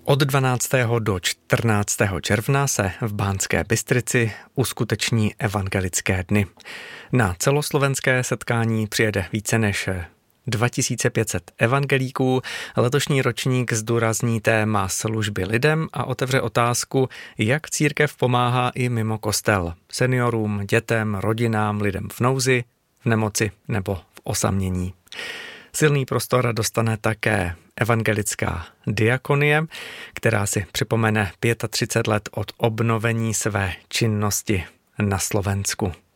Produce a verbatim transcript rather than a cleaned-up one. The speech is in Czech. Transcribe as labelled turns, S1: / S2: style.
S1: Od dvanáctého do čtrnáctého června se v Banské Bystrici uskuteční evangelické dny. Na celoslovenské setkání přijede více než dva tisíce pět set evangelíků. Letošní ročník zdůrazní téma služby lidem a otevře otázku, jak církev pomáhá i mimo kostel. Seniorům, dětem, rodinám, lidem v nouzi, v nemoci nebo v osamění. Silný prostor dostane také evangelická diakonie, která si připomene třicet pět let od obnovení své činnosti na Slovensku.